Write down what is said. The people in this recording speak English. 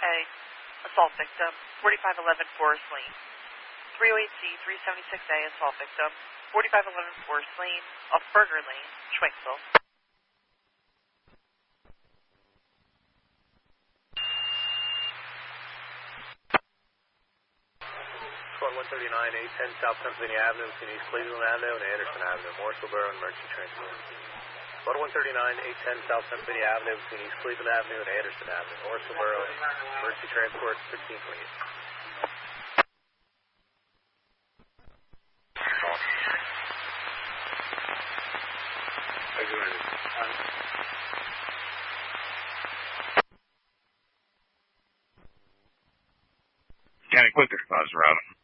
assault victim, 4511 Forest Lane. 308C, 376A, assault victim, 4511 Forest Lane, off Burger Lane, Schwenksville. 139, 810 South Pennsylvania Avenue between East Cleveland Avenue and Anderson Avenue, Morrisville Borough Emergency Transport. 139, 810 South Pennsylvania Avenue between East Cleveland Avenue and Anderson Avenue, Morrisville Borough Emergency Transport, 1628. County Quicker, Route.